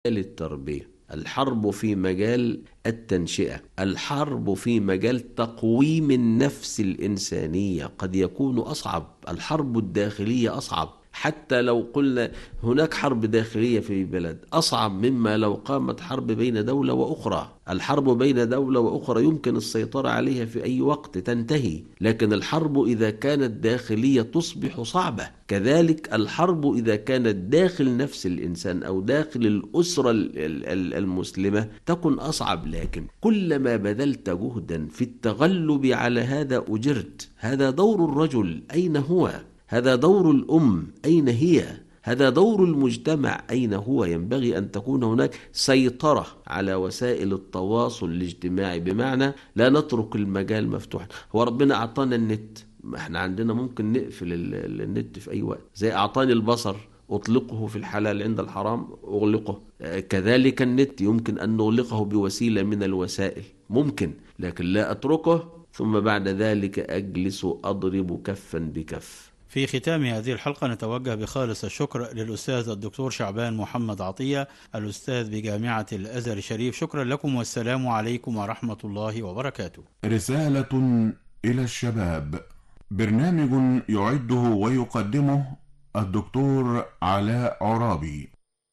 التربية، الحرب في مجال التنشئة، الحرب في مجال تقويم النفس الإنسانية قد يكون أصعب. الحرب الداخلية أصعب، حتى لو قلنا هناك حرب داخلية في بلد أصعب مما لو قامت حرب بين دولة وأخرى. الحرب بين دولة وأخرى يمكن السيطرة عليها في أي وقت تنتهي، لكن الحرب إذا كانت داخلية تصبح صعبة. كذلك الحرب إذا كانت داخل نفس الإنسان أو داخل الأسرة المسلمة تكن أصعب. لكن كلما بذلت جهدا في التغلب على هذا أجرت. هذا دور الرجل، أين هو؟ هذا دور الأم، أين هي؟ هذا دور المجتمع، أين هو؟ ينبغي أن تكون هناك سيطرة على وسائل التواصل الاجتماعي، بمعنى لا نترك المجال مفتوحا. هو ربنا أعطانا النت، ما احنا عندنا ممكن نقفل النت في أي وقت. زي أعطاني البصر أطلقه في الحلال، عند الحرام أغلقه. كذلك النت يمكن أن نغلقه بوسيلة من الوسائل، ممكن، لكن لا أتركه ثم بعد ذلك أجلس أضرب كفا بكف. في ختام هذه الحلقة نتوجه بخالص الشكر للأستاذ الدكتور شعبان محمد عطية، الأستاذ بجامعة الأزهر الشريف. شكرا لكم والسلام عليكم ورحمة الله وبركاته. رسالة إلى الشباب، برنامج يعده ويقدمه الدكتور علاء عرابي.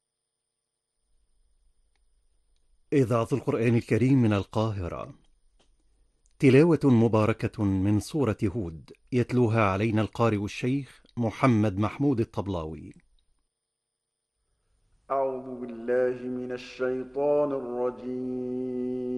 إذاعة القرآن الكريم من القاهرة. تلاوة مباركة من سورة هود، يتلوها علينا القارئ الشيخ محمد محمود الطبلاوي. أعوذ بالله من الشيطان الرجيم.